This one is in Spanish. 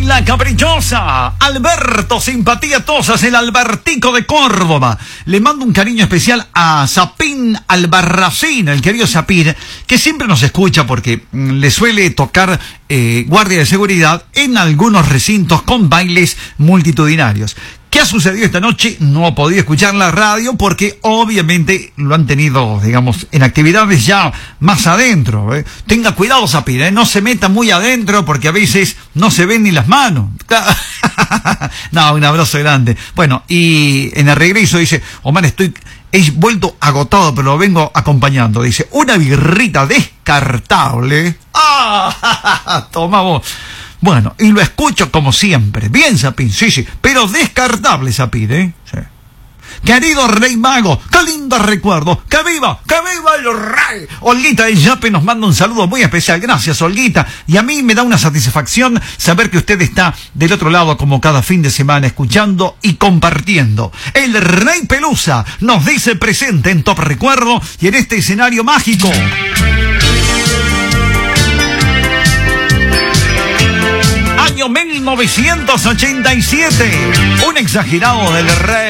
Leila Caprichosa, Alberto Simpatía Tosas, el Albertico de Córdoba. Le mando un cariño especial a Sapín Albarracín, el querido Sapín, que siempre nos escucha porque le suele tocar guardia de seguridad en algunos recintos con bailes multitudinarios. ¿Qué ha sucedido esta noche? No ha podido escuchar la radio porque obviamente lo han tenido, digamos, en actividades ya más adentro. Tenga cuidado, Sapir, no se meta muy adentro porque a veces no se ven ni las manos. No, un abrazo grande. Bueno, y en el regreso dice, Omar, he vuelto agotado, pero lo vengo acompañando. Dice, una birrita descartable. ¡Ah! Toma vos. Bueno, y lo escucho como siempre. Bien, Sapín, sí, pero descartable, Sapín, ¿eh? Sí. Querido Rey Mago, qué lindo recuerdo. ¡Que viva el rey! Olguita de Yape nos manda un saludo muy especial. Gracias, Olguita. Y a mí me da una satisfacción saber que usted está del otro lado como cada fin de semana, escuchando y compartiendo. El Rey Pelusa nos dice presente en Top Recuerdo y en este escenario mágico. Año 1987, un exagerado del Rey.